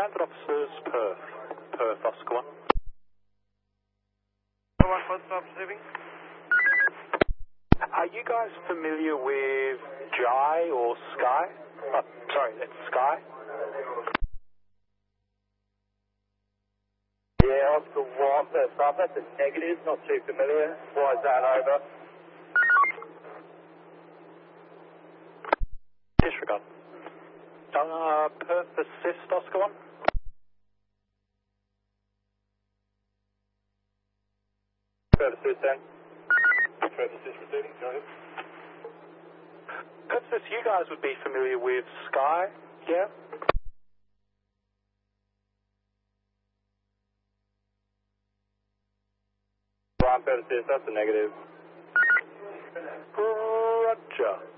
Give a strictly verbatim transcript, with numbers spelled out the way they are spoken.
Transit officers, Perth. Perth, Oscar one. one foot stop receiving. Are you guys familiar with Jai or Sky? Oh, sorry, it's Sky. Yeah, Oscar one, first stop, that's a negative, not too familiar. Why is that over? Disregard. Uh, Perth assist, Oscar one. Perth assist then. Perth assist receiving, go ahead. Perth assist, you guys would be familiar with Sky, yeah? One, Perth assist, that's a negative. Roger.